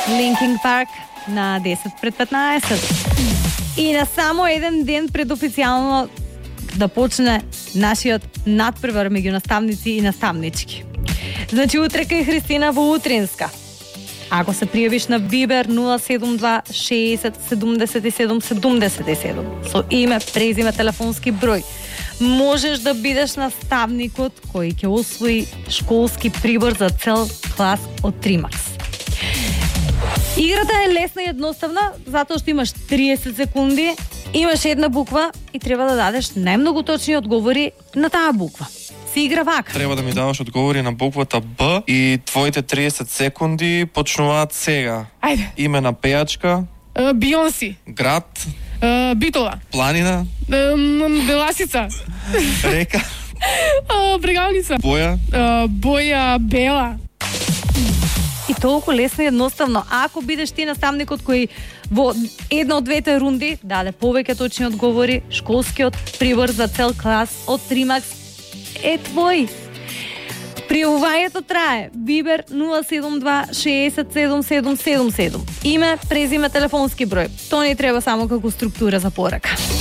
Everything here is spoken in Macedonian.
Linkin Park на 10 пред 15. И на само еден ден пред официјално да почне нашиот надпревар меѓу наставници и наставнички. Значи, утре кај Христина во Утринска. Ако се пријавиш на Viber 072 60 77 77 со име, презиме, телефонски број, можеш да бидеш наставникот кој ќе освои школски прибор за цел клас од Тримакс. Играта е лесна и едноставна, затоа што имаш 30 секунди, имаш една буква и треба да дадеш најмногу точни одговори на таа буква. Се игра вака. Треба да ми даваш одговори на буквата Б и твоите 30 секунди почнуваат сега. Ајде. Име на пејачка, Бионси, град, Битола, планина, Беласица, река, Брегалница, боја, боја бела. И толку лесно и едноставно. Ако бидеш ти наставникот кој во една од двете рунди даде повеќе точни одговори, школскиот прибор за цел клас од Тримакс е твој. Пријавувањето трае. Viber 072 67 77. Име, презиме, телефонски број. Тоа не треба само како структура за порака.